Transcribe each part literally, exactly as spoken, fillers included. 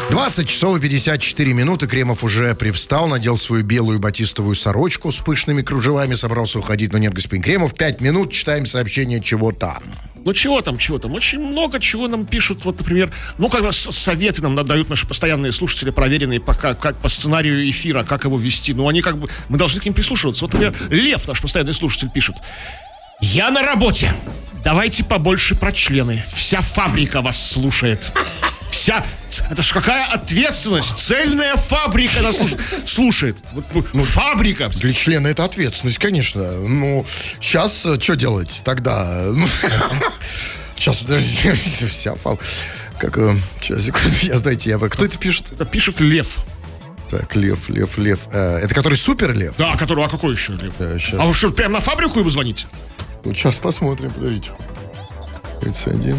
двадцать часов и пятьдесят четыре минуты. Кремов уже привстал, надел свою белую батистовую сорочку с пышными кружевами, собрался уходить, но нет, господин Кремов. Пять минут, читаем сообщение «Чего там?». Ну, чего там, чего там? Очень много чего нам пишут. Вот, например, ну, как раз советы нам дают наши постоянные слушатели, проверенные по, как, как по сценарию эфира, как его вести. Ну, они как бы... Мы должны к ним прислушиваться. Вот, например, Лев, наш постоянный слушатель, пишет. Я на работе. Давайте побольше про члены. Вся фабрика вас слушает. Вся... Это ж какая ответственность. Цельная фабрика нас слушает. слушает. Вот, ну, фабрика. Для члена это ответственность, конечно. Ну, сейчас что делать тогда? Сейчас, подождите, вся фабрика. Как... Сейчас, секунду, я, знаете, я... Кто это пишет? Это пишет Лев. Так, Лев, Лев, Лев. А, это который супер Лев? Да, который, а какой еще Лев? Да, а вы что, прямо на фабрику ему звоните? Ну, сейчас посмотрим, подождите. тридцать один.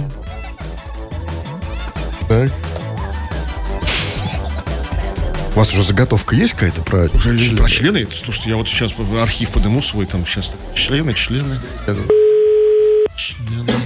Так. У вас уже заготовка есть какая-то про члены? Про члены? Слушайте, я вот сейчас архив подниму свой, там сейчас члены, члены. Члены.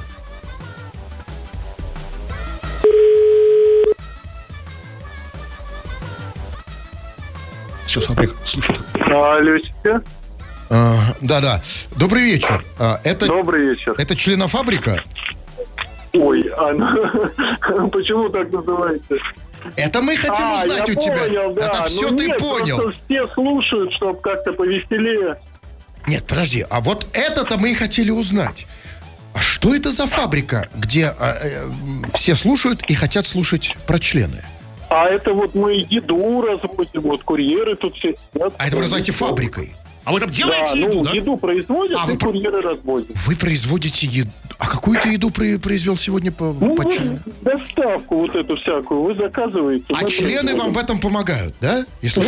Сейчас фабрика, слушай. Алло, а, да-да. Добрый вечер. А, это, Добрый вечер. Это членофабрика? Ой, а почему так называете? Это мы хотим а, узнать я у тебя. понял, да. Это все ну, ты нет, понял. Все слушают, чтобы как-то повеселее. Нет, подожди, а вот это-то мы и хотели узнать. А что это за фабрика, где а, э, все слушают и хотят слушать про члены? А это вот мы еду разводим, вот курьеры тут все сидят. А это вы называете фабрикой? А вы там делаете да, еду, ну, да? еду производят, а и вы... курьеры разводят. Вы производите еду? А какую ты еду произвел сегодня по, ну, по членам? Доставку вот эту всякую вы заказываете. А члены вам в этом помогают, да? Если